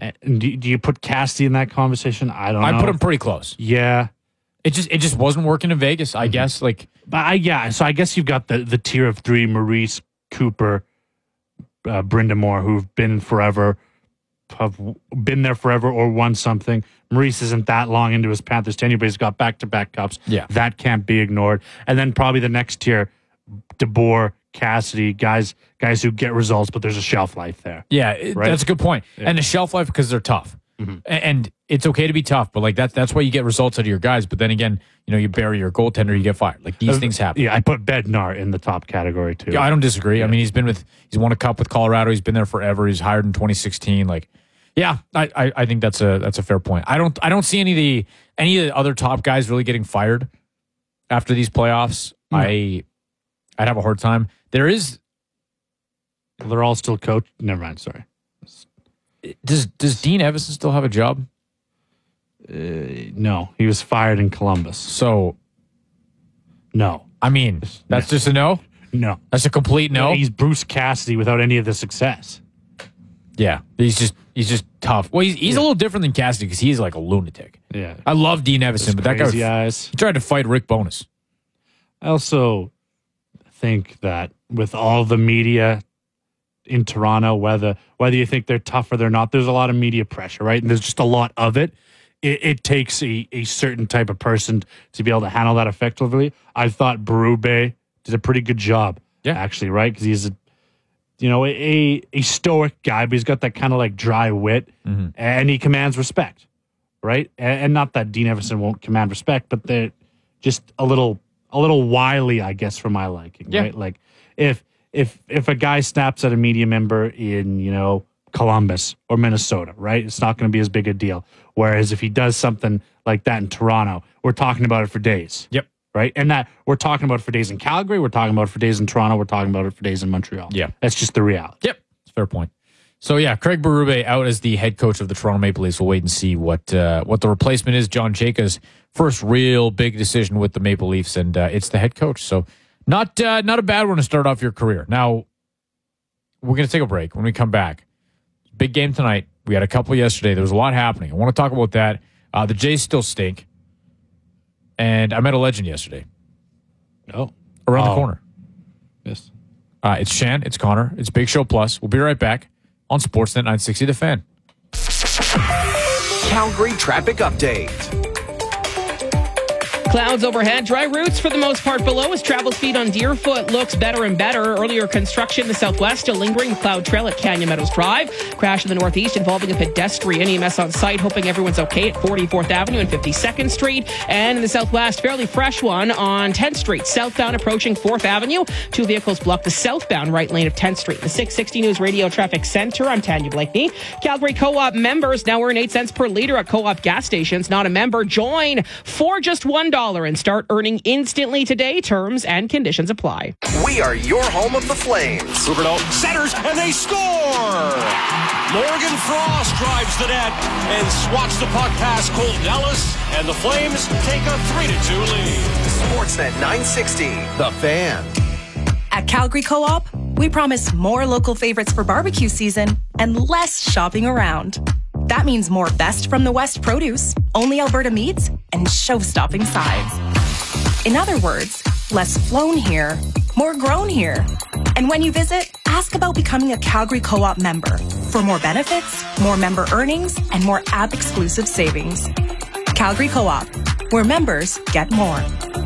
Do you put Cassidy in that conversation? I don't know. I put him pretty close. Yeah. It just wasn't working in Vegas, I guess. So I guess you've got the tier of three: Maurice, Cooper, Brindamore, who've been there forever or won something. Maurice isn't that long into his Panthers tenure, but he's got back-to-back cups. Yeah, that can't be ignored. And then probably the next tier: DeBoer, Cassidy, guys who get results, but there's a shelf life there. Yeah, right? That's a good point. Yeah. And the shelf life because they're tough. Mm-hmm. And it's okay to be tough, but that's why you get results out of your guys. But then again, you bury your goaltender, you get fired. These things happen. Yeah, I put Bednar in the top category too. Yeah, I don't disagree. Yeah. I mean, he's won a cup with Colorado. He's been there forever. He's hired in 2016. I think that's a fair point. I don't see any of the other top guys really getting fired after these playoffs. No. I'd have a hard time. They're all still coached. Never mind. Sorry. Does Dean Evason still have a job? No, he was fired in Columbus. So, no. I mean, that's just a no? No. That's a complete no? He's Bruce Cassidy without any of the success. Yeah, he's just tough. Well, he's a little different than Cassidy because he's like a lunatic. Yeah. I love Dean Evason, but that guy, he tried to fight Rick Bowness. I also think that with all the media in Toronto, whether you think they're tough or they're not, there's a lot of media pressure, right? And there's just a lot of it. It takes a certain type of person to be able to handle that effectively. I thought Berube did a pretty good job, actually, right? Because he's a stoic guy, but he's got that kind of dry wit, and he commands respect, right? And not that Dean Evason won't command respect, but they're just a little wily, I guess, for my liking, right? If a guy snaps at a media member in, Columbus or Minnesota, right, it's not going to be as big a deal. Whereas if he does something like that in Toronto, we're talking about it for days. Yep. Right? And that we're talking about it for days in Calgary, we're talking about it for days in Toronto, we're talking about it for days in Montreal. Yeah. That's just the reality. Yep. It's a fair point. So, Craig Berube out as the head coach of the Toronto Maple Leafs. We'll wait and see what the replacement is. John Chayka's first real big decision with the Maple Leafs, and it's the head coach. So, not a bad one to start off your career. Now, we're going to take a break. When we come back, big game tonight. We had a couple yesterday. There was a lot happening. I want to talk about that. The Jays still stink. And I met a legend yesterday. Oh. Around the corner. Yes. It's Shan. It's Connor. It's Big Show Plus. We'll be right back on Sportsnet 960 The Fan. Calgary traffic update. Clouds overhead, dry routes for the most part below as travel speed on Deerfoot looks better and better. Earlier construction in the southwest, a lingering cloud trail at Canyon Meadows Drive. Crash in the northeast involving a pedestrian. EMS on site, hoping everyone's okay at 44th Avenue and 52nd Street. And in the southwest, fairly fresh one on 10th Street. Southbound approaching 4th Avenue. Two vehicles block the southbound right lane of 10th Street. The 660 News Radio Traffic Center, I'm Tanya Blakeney. Calgary Co-op members now earn 8 cents per liter at Co-op gas stations. Not a member, join for just $1 and start earning instantly today. Terms and conditions apply. We are your home of the Flames. Rupert centers, and they score! Morgan Frost drives the net and swats the puck past Colton Ellis, and the Flames take a 3-2 lead. Sportsnet 960, The Fan. At Calgary Co-op, we promise more local favorites for barbecue season and less shopping around. That means more best from the West produce, only Alberta meats, and show-stopping sides. In other words, less flown here, more grown here. And when you visit, ask about becoming a Calgary Co-op member for more benefits, more member earnings, and more app-exclusive savings. Calgary Co-op, where members get more.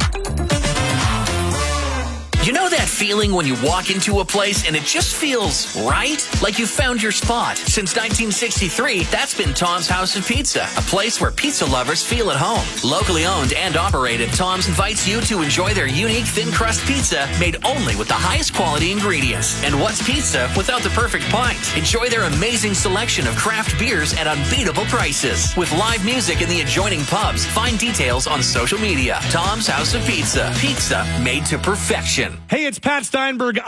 You know that feeling when you walk into a place and it just feels right? Like you found your spot. Since 1963, that's been Tom's House of Pizza, a place where pizza lovers feel at home. Locally owned and operated, Tom's invites you to enjoy their unique thin crust pizza made only with the highest quality ingredients. And what's pizza without the perfect pint? Enjoy their amazing selection of craft beers at unbeatable prices. With live music in the adjoining pubs, find details on social media. Tom's House of Pizza. Pizza made to perfection. Hey, it's Pat Steinberg. I'm all in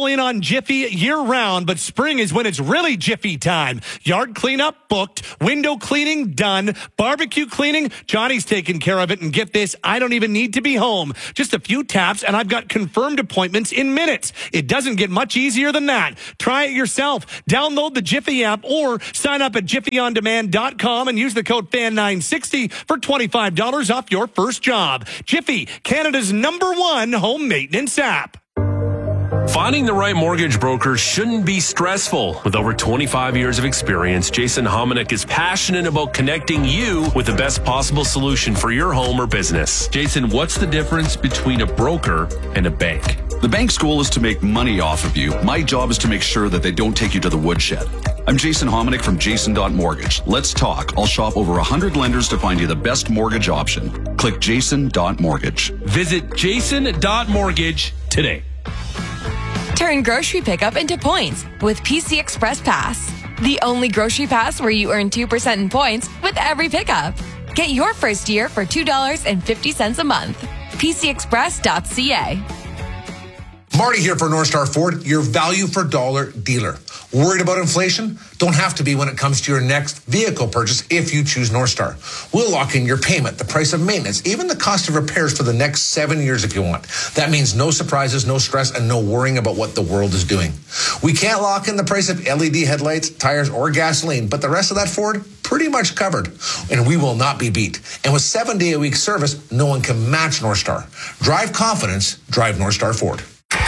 in on Jiffy year-round, but spring is when it's really Jiffy time. Yard cleanup booked, window cleaning done, barbecue cleaning, Johnny's taking care of it, and get this, I don't even need to be home. Just a few taps, and I've got confirmed appointments in minutes. It doesn't get much easier than that. Try it yourself. Download the Jiffy app or sign up at jiffyondemand.com and use the code FAN960 for $25 off your first job. Jiffy, Canada's #1 home maintenance app. Finding the right mortgage broker shouldn't be stressful. With over 25 years of experience, Jason Hominick is passionate about connecting you with the best possible solution for your home or business. Jason, what's the difference between a broker and a bank? The bank's goal is to make money off of you. My job is to make sure that they don't take you to the woodshed. I'm Jason Hominick from Jason.Mortgage. Let's talk. I'll shop over 100 lenders to find you the best mortgage option. Click Jason.Mortgage. Visit Jason.Mortgage today. Turn grocery pickup into points with PC Express Pass. The only grocery pass where you earn 2% in points with every pickup. Get your first year for $2.50 a month. PCExpress.ca. Marty here for North Star Ford, your value for dollar dealer. Worried about inflation? Don't have to be when it comes to your next vehicle purchase if you choose North Star. We'll lock in your payment, the price of maintenance, even the cost of repairs for the next 7 years if you want. That means no surprises, no stress, and no worrying about what the world is doing. We can't lock in the price of LED headlights, tires, or gasoline, but the rest of that Ford, pretty much covered. And we will not be beat. And with 7-day-a-week service, no one can match North Star. Drive confidence, drive North Star Ford.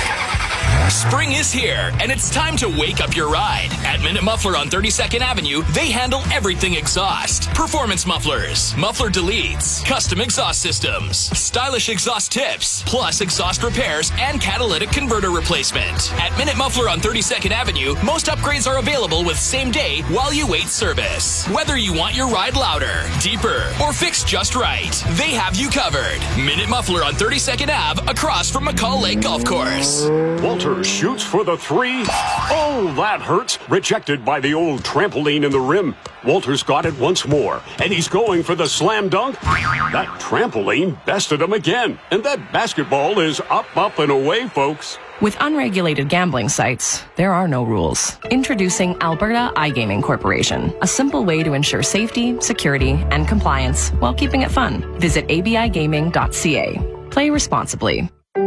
Spring is here, and it's time to wake up your ride. At Minute Muffler on 32nd Avenue, they handle everything exhaust. Performance mufflers, muffler deletes, custom exhaust systems, stylish exhaust tips, plus exhaust repairs and catalytic converter replacement. At Minute Muffler on 32nd Avenue, most upgrades are available with same day while you wait service. Whether you want your ride louder, deeper, or fixed just right, they have you covered. Minute Muffler on 32nd Ave, across from McCall Lake Golf Course. Walters shoots for the 3. Oh, that hurts. Rejected by the old trampoline in the rim. Walters got it once more, and he's going for the slam dunk. That trampoline bested him again, and that basketball is up, and away, folks. With unregulated gambling sites, there are no rules. Introducing Alberta iGaming Corporation, a simple way to ensure safety, security, and compliance while keeping it fun. Visit abigaming.ca. Play responsibly.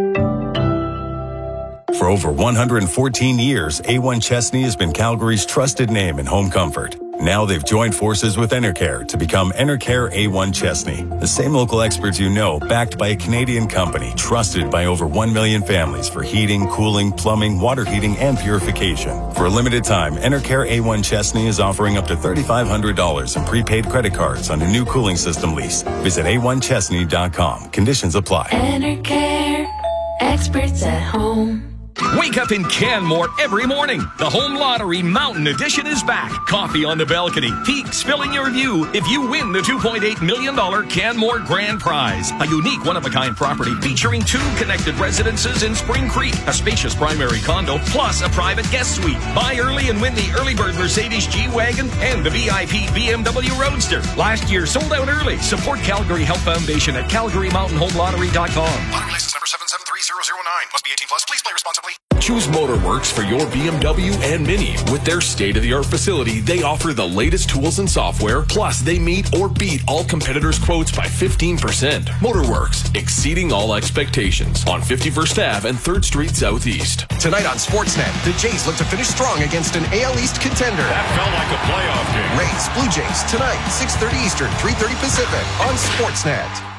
For over 114 years, A1 Chesney has been Calgary's trusted name in home comfort. Now they've joined forces with Enercare to become Enercare A1 Chesney. The same local experts you know, backed by a Canadian company, trusted by over 1 million families for heating, cooling, plumbing, water heating, and purification. For a limited time, Enercare A1 Chesney is offering up to $3,500 in prepaid credit cards on a new cooling system lease. Visit A1Chesney.com. Conditions apply. Enercare, experts at home. Wake up in Canmore every morning. The Home Lottery Mountain Edition is back. Coffee on the balcony. Peaks filling your view if you win the $2.8 million Canmore Grand Prize. A unique one-of-a-kind property featuring 2 connected residences in Spring Creek, a spacious primary condo, plus a private guest suite. Buy early and win the early bird Mercedes G-Wagon and the VIP BMW Roadster. Last year sold out early. Support Calgary Health Foundation at CalgaryMountainHomeLottery.com. Lottery license number 773009. Must be 18 plus. Please play responsibly. Choose Motorworks for your BMW and Mini. With their state-of-the-art facility, they offer the latest tools and software, plus they meet or beat all competitors' quotes by 15%. Motorworks, exceeding all expectations. On 51st Ave and 3rd Street Southeast. Tonight on Sportsnet, the Jays look to finish strong against an AL East contender. That felt like a playoff game. Rays, Blue Jays, tonight, 6:30 Eastern, 3:30 Pacific on Sportsnet.